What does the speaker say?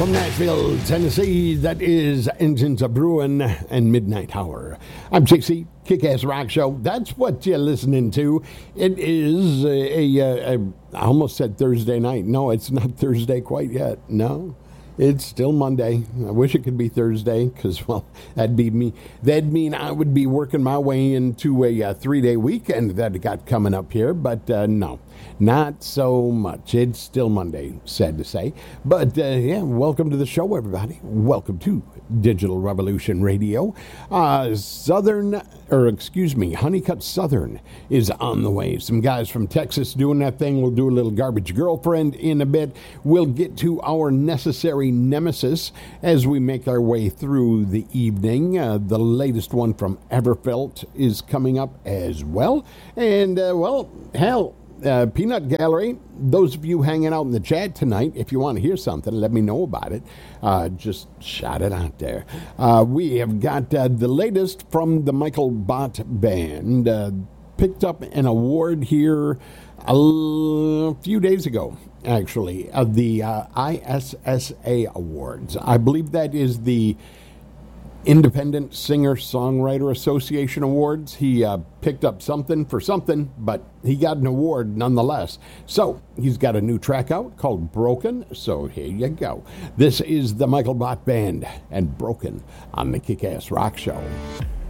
From Nashville, Tennessee, that is Engines of Bruin and Midnight Hour. I'm JC, Kick-Ass Rock Show. That's what you're listening to. It is I almost said Thursday night. No, it's not Thursday quite yet. No, it's still Monday. I wish it could be Thursday because, well, that'd mean I would be working my way into a 3-day weekend that got coming up here. But no. Not so much. It's still Monday, sad to say. But, welcome to the show, everybody. Welcome to Digital Revolution Radio. Honeycut Southern is on the way. Some guys from Texas doing that thing. We'll do a little Garbage Girlfriend in a bit. We'll get to our necessary nemesis as we make our way through the evening. The latest one from Everfelt is coming up as well. And, Peanut Gallery, those of you hanging out in the chat tonight, if you want to hear something, let me know about it. Just shout it out there. We have got the latest from the Michael Bott Band. Picked up an award here a few days ago, actually, of the ISSA Awards. I believe that is the Independent Singer-Songwriter Association Awards. He picked up something for something, but he got an award nonetheless. So he's got a new track out called Broken. So here you go. This is the Michael Bott Band and Broken on the Kick-Ass Rock Show.